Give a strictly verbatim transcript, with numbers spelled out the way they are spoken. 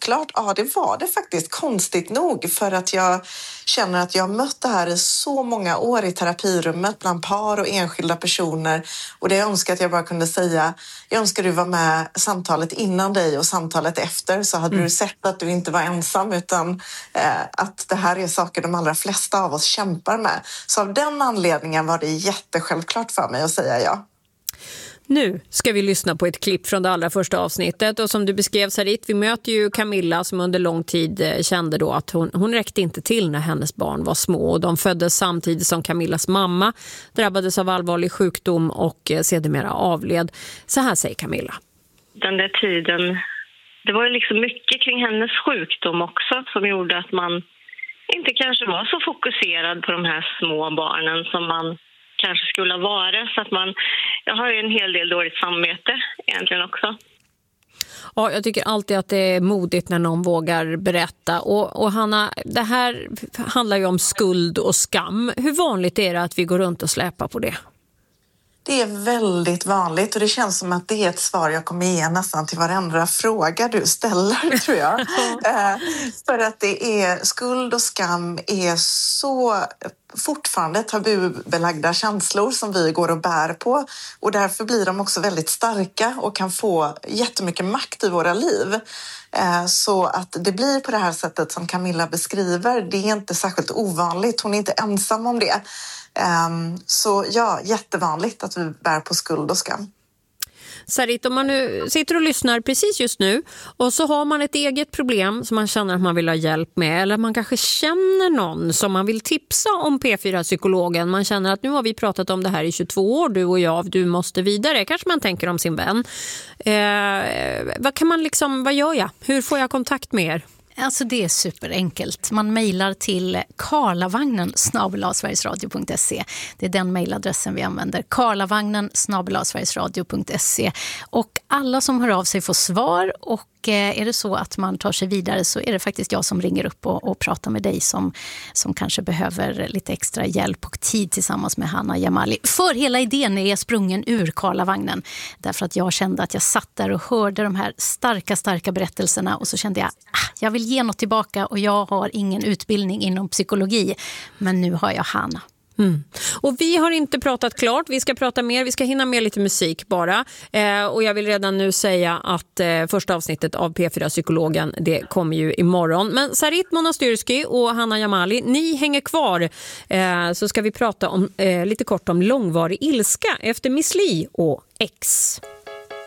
självklart? Ja, det var det faktiskt, konstigt nog, för att jag känner att jag har mött det här i så många år i terapirummet bland par och enskilda personer, och det jag önskar att jag bara kunde säga, jag önskar du var med samtalet innan dig och samtalet efter, så hade mm. du sett att du inte var ensam, utan eh, att det här är saker de allra flesta av oss kämpar med. Så av den anledningen var det jättesjälvklart för mig att säga ja. Nu ska vi lyssna på ett klipp från det allra första avsnittet, och som du beskrev, Sarit, vi möter ju Camilla som under lång tid kände då att hon, hon räckte inte till när hennes barn var små, och de föddes samtidigt som Camillas mamma drabbades av allvarlig sjukdom och sedermera avled. Så här säger Camilla. Den där tiden, det var ju liksom mycket kring hennes sjukdom också som gjorde att man inte kanske var så fokuserad på de här små barnen som man kanske skulle vara, så att man, jag har ju en hel del dåligt samvete egentligen också. Ja, jag tycker alltid att det är modigt när någon vågar berätta. Och, och Hanna, det här handlar ju om skuld och skam. Hur vanligt är det att vi går runt och släpar på det? Det är väldigt vanligt, och det känns som att det är ett svar jag kommer ge nästan till varenda fråga du ställer, tror jag. eh, för att det är, skuld och skam är så fortfarande tabubelagda känslor som vi går och bär på, och därför blir de också väldigt starka och kan få jättemycket makt i våra liv. Eh, så att det blir på det här sättet som Camilla beskriver, det är inte särskilt ovanligt, hon är inte ensam om det. Um, så ja, jättevanligt att vi bär på skuld och skam. Sarit, om man nu sitter och lyssnar precis just nu och så har man ett eget problem som man känner att man vill ha hjälp med, eller man kanske känner någon som man vill tipsa om P fyra-psykologen, man känner att nu har vi pratat om det här i tjugotvå år, du och jag, du måste vidare, kanske man tänker om sin vän. Eh, vad kan man liksom, vad gör jag? Hur får jag kontakt med er? Alltså det är superenkelt. Man mejlar till karlavagnen snabel-a sverigesradio punkt se. Det är den mejladressen vi använder. karlavagnen snabel-a sverigesradio punkt se. Och alla som hör av sig får svar, och är det så att man tar sig vidare så är det faktiskt jag som ringer upp och, och pratar med dig som, som kanske behöver lite extra hjälp och tid tillsammans med Hanna Jamali. För hela idén är sprungen ur Karlavagnen, därför att jag kände att jag satt där och hörde de här starka, starka berättelserna, och så kände jag ah, jag vill ge något tillbaka, och jag har ingen utbildning inom psykologi, men nu har jag Hanna. Mm. Och vi har inte pratat klart, vi ska prata mer, vi ska hinna med lite musik bara, eh, och jag vill redan nu säga att eh, första avsnittet av P fyra-psykologen, det kommer ju imorgon. Men Sarit Monastyrsky och Hanna Jamali, ni hänger kvar, eh, så ska vi prata om, eh, lite kort om långvarig ilska efter Miss Li och X.